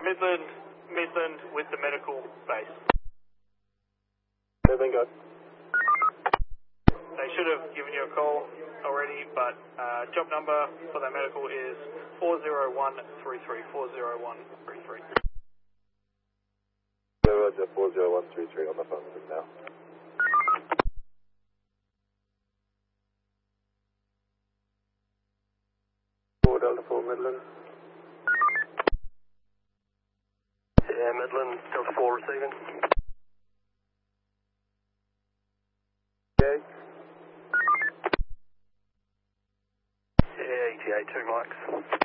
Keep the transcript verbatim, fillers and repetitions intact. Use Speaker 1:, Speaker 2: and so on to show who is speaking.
Speaker 1: Midland, Midland with the medical base.
Speaker 2: Midland, go.
Speaker 1: They should have given you a call already, but uh, job number for that medical is four zero one three three, four zero one three three.
Speaker 2: Roger, four zero one three three on the phone with him now. four Delta four Midland.
Speaker 3: Yeah, Midland, Delta four receiving.
Speaker 2: Okay.
Speaker 3: Yeah, E T A, two mics.